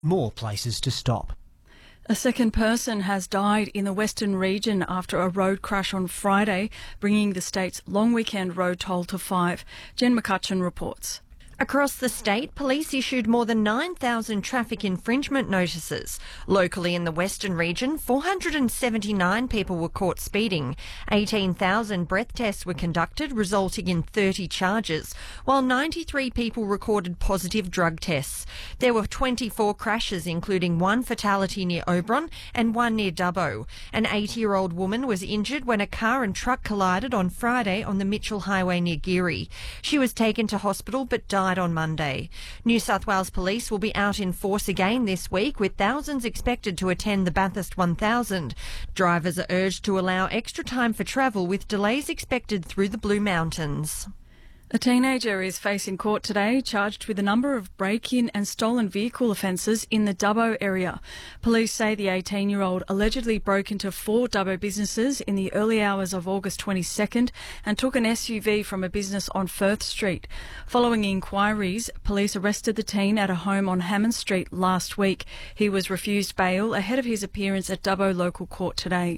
more places to stop. A second person has died in the Western region after a road crash on Friday, bringing the state's long weekend road toll to 5. Jen McCutcheon reports. Across the state, police issued more than 9,000 traffic infringement notices. Locally in the Western region, 479 people were caught speeding. 18,000 breath tests were conducted, resulting in 30 charges, while 93 people recorded positive drug tests. There were 24 crashes, including one fatality near Oberon and one near Dubbo. An 80-year-old woman was injured when a car and truck collided on Friday on the Mitchell Highway near Geary. She was taken to hospital but died on Monday. New South Wales Police will be out in force again this week, with thousands expected to attend the Bathurst 1000. Drivers are urged to allow extra time for travel, with delays expected through the Blue Mountains. A teenager is facing court today, charged with a number of break-in and stolen vehicle offences in the Dubbo area. Police say the 18-year-old allegedly broke into 4 Dubbo businesses in the early hours of August 22nd and took an SUV from a business on Firth Street. Following inquiries, police arrested the teen at a home on Hammond Street last week. He was refused bail ahead of his appearance at Dubbo local court today.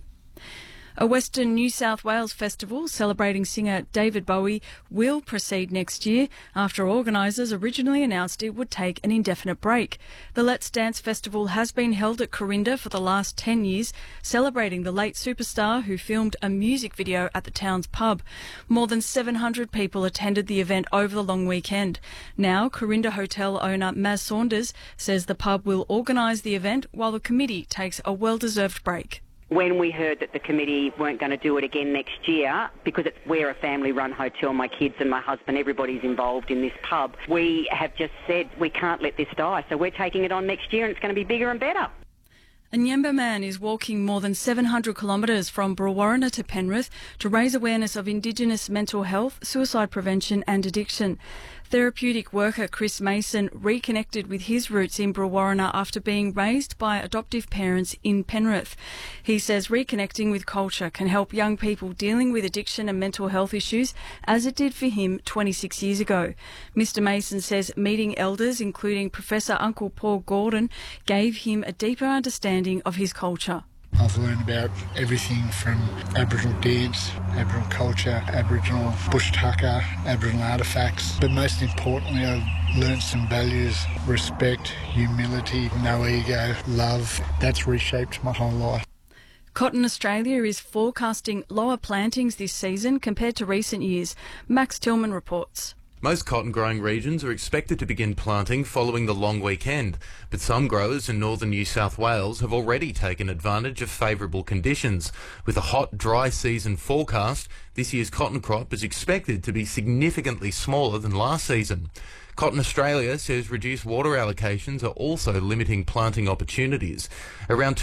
A Western New South Wales festival celebrating singer David Bowie will proceed next year after organisers originally announced it would take an indefinite break. The Let's Dance festival has been held at Corinda for the last 10 years, celebrating the late superstar who filmed a music video at the town's pub. More than 700 people attended the event over the long weekend. Now, Corinda hotel owner Maz Saunders says the pub will organise the event while the committee takes a well-deserved break. When we heard that the committee weren't going to do it again next year, because we're a family-run hotel, my kids and my husband, everybody's involved in this pub, we have just said we can't let this die. So we're taking it on next year and it's going to be bigger and better. A Nyemba man is walking more than 700 kilometres from Brewarrina to Penrith to raise awareness of Indigenous mental health, suicide prevention and addiction. Therapeutic worker Chris Mason reconnected with his roots in Brewarrina after being raised by adoptive parents in Penrith. He says reconnecting with culture can help young people dealing with addiction and mental health issues, as it did for him 26 years ago. Mr Mason says meeting elders, including Professor Uncle Paul Gordon, gave him a deeper understanding of his culture. I've learned about everything from Aboriginal deeds, Aboriginal culture, Aboriginal bush tucker, Aboriginal artefacts, but most importantly I've learned some values: respect, humility, no ego, love. That's reshaped my whole life. Cotton Australia is forecasting lower plantings this season compared to recent years. Max Tillman reports. Most cotton-growing regions are expected to begin planting following the long weekend, but some growers in northern New South Wales have already taken advantage of favourable conditions. With a hot, dry season forecast, this year's cotton crop is expected to be significantly smaller than last season. Cotton Australia says reduced water allocations are also limiting planting opportunities. Around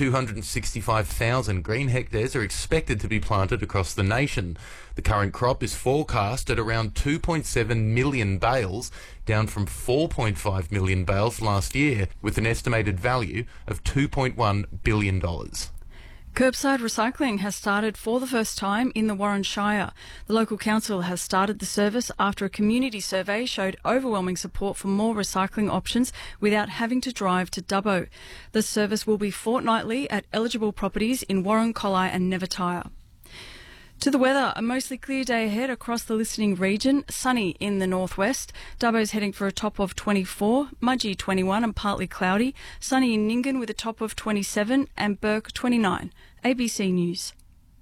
265,000 green hectares are expected to be planted across the nation. The current crop is forecast at around 2.7 million bales, down from 4.5 million bales last year, with an estimated value of $2.1 billion. Curbside recycling has started for the first time in the Warren Shire. The local council has started the service after a community survey showed overwhelming support for more recycling options without having to drive to Dubbo. The service will be fortnightly at eligible properties in Warren, Collie and Nevertire. To the weather, a mostly clear day ahead across the listening region, sunny in the northwest. Dubbo's heading for a top of 24, Mudgee 21 and partly cloudy, sunny in Nyngan with a top of 27 and Burke 29. ABC News.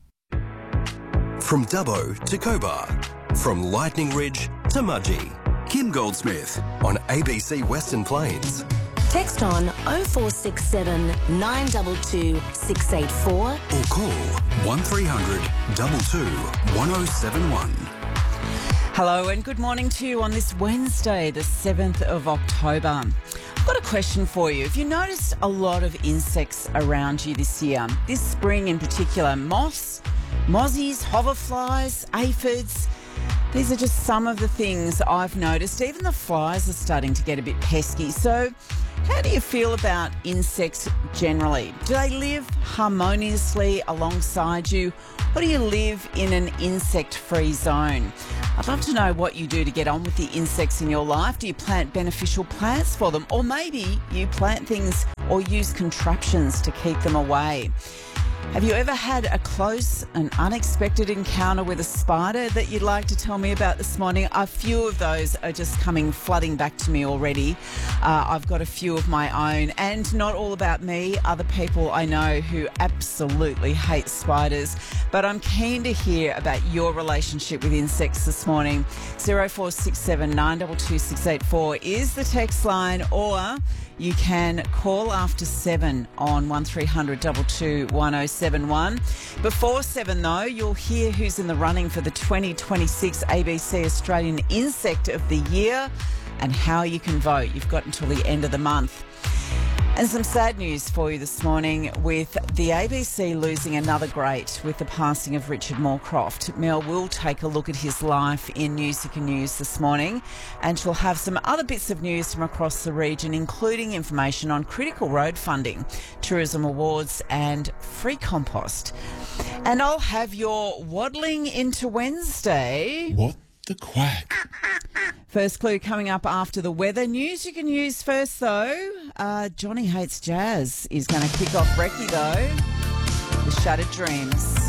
From Dubbo to Cobar, from Lightning Ridge to Mudgee, Kim Goldsmith on ABC Western Plains. Text on 0467 922 684 or call 1300 22 1071. Hello and good morning to you on this Wednesday, the 7th of October. I've got a question for you. Have you noticed a lot of insects around you this year? This spring in particular, moths, mozzies, hoverflies, aphids. These are just some of the things I've noticed. Even the flies are starting to get a bit pesky. So How do you feel about insects generally? Do they live harmoniously alongside you, or do you live in an insect-free zone? I'd love to know what you do to get on with the insects in your life. Do you plant beneficial plants for them? Or maybe you plant things or use contraptions to keep them away. Have you ever had a close and unexpected encounter with a spider that you'd like to tell me about this morning? A few of those are just flooding back to me already. I've got a few of my own, and not all about me, other people I know who absolutely hate spiders. But I'm keen to hear about your relationship with insects this morning. 0467 922 684 is the text line, or you can call after 7 on 1300 22 1071. Before 7, though, you'll hear who's in the running for the 2026 ABC Australian Insect of the Year and how you can vote. You've got until the end of the month. And some sad news for you this morning, with the ABC losing another great with the passing of Richard Moorcroft. Mel will take a look at his life in Newsica News this morning, and she'll have some other bits of news from across the region, including information on critical road funding, tourism awards and free compost. And I'll have your waddling into Wednesday. What the quack? First clue coming up after the weather. News you can use first, though. Johnny Hates Jazz is going to kick off Recce, though. The Shattered Dreams.